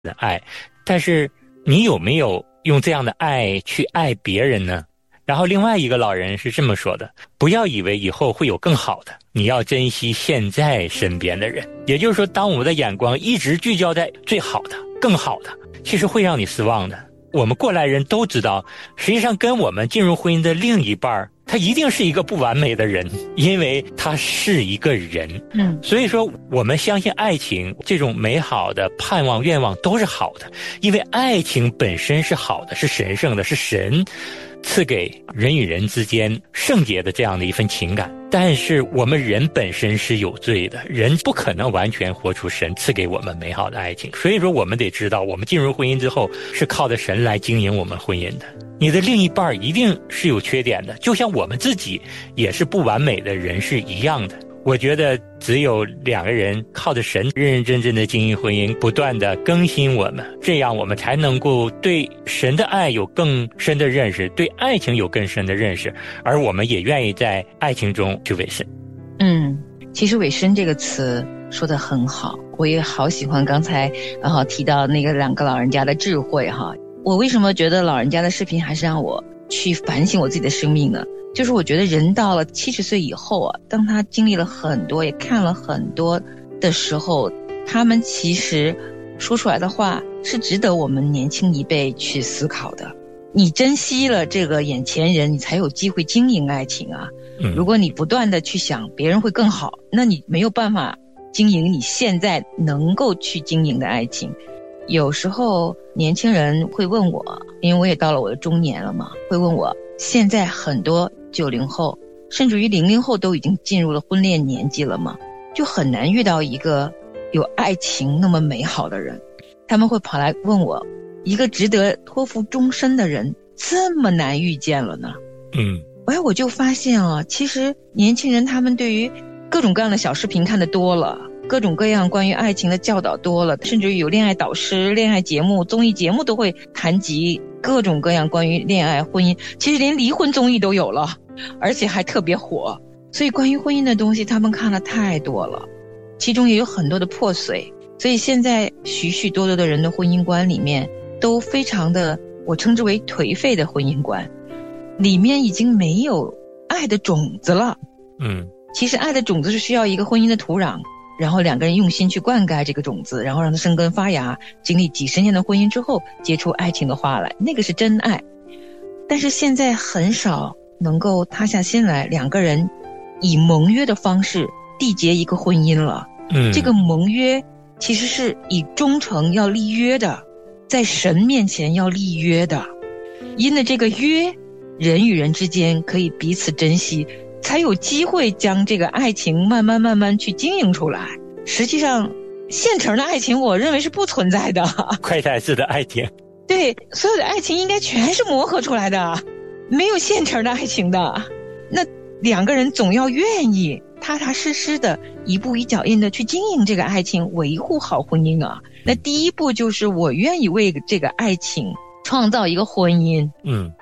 的爱，但是你有没有用这样的爱去爱别人呢？然后另外一个老人是这么说的，不要以为以后会有更好的，你要珍惜现在身边的人。也就是说，当我们的眼光一直聚焦在最好的更好的，其实会让你失望的。我们过来人都知道，实际上跟我们进入婚姻的另一半，他一定是一个不完美的人，因为他是一个人。所以说我们相信爱情这种美好的盼望愿望都是好的，因为爱情本身是好的，是神圣的，是神赐给人与人之间圣洁的这样的一份情感。但是我们人本身是有罪的，人不可能完全活出神赐给我们美好的爱情。所以说我们得知道，我们进入婚姻之后是靠着神来经营我们婚姻的。你的另一半一定是有缺点的，就像我们自己也是不完美的人是一样的。我觉得只有两个人靠着神认认真真的经营婚姻，不断的更新我们，这样我们才能够对神的爱有更深的认识，对爱情有更深的认识，而我们也愿意在爱情中去委身。 其实委身这个词说得很好，我也好喜欢刚才提到那个两个老人家的智慧哈。我为什么觉得老人家的视频还是让我去反省我自己的生命呢？就是我觉得人到了70岁以后啊，当他经历了很多，也看了很多的时候，他们其实说出来的话是值得我们年轻一辈去思考的。你珍惜了这个眼前人，你才有机会经营爱情啊。如果你不断的去想别人会更好，那你没有办法经营你现在能够去经营的爱情。有时候年轻人会问我，因为我也到了我的中年了嘛，会问我，现在很多90后甚至于00后都已经进入了婚恋年纪了嘛，就很难遇到一个有爱情那么美好的人。他们会跑来问我，一个值得托付终身的人这么难遇见了呢？我就发现啊，其实年轻人他们对于各种各样的小视频看得多了，各种各样关于爱情的教导多了，甚至于有恋爱导师、恋爱节目、综艺节目都会谈及各种各样关于恋爱婚姻，其实连离婚综艺都有了，而且还特别火。所以关于婚姻的东西他们看了太多了，其中也有很多的破碎。所以现在许许多多的人的婚姻观里面都非常的，我称之为颓废的婚姻观，里面已经没有爱的种子了。其实爱的种子是需要一个婚姻的土壤，然后两个人用心去灌溉这个种子，然后让它生根发芽，经历几十年的婚姻之后结出爱情的花来，那个是真爱。但是现在很少能够塌下心来，两个人以盟约的方式缔结一个婚姻了。这个盟约其实是以忠诚要立约的，在神面前要立约的，因为这个约人与人之间可以彼此珍惜，才有机会将这个爱情慢慢去经营出来。实际上现成的爱情我认为是不存在的， 快餐式的爱情， 对，所有的爱情应该全是磨合出来的，没有现成的爱情的。那两个人总要愿意踏踏实实的一步一脚印的去经营这个爱情，维护好婚姻啊。那第一步就是我愿意为这个爱情创造一个婚姻。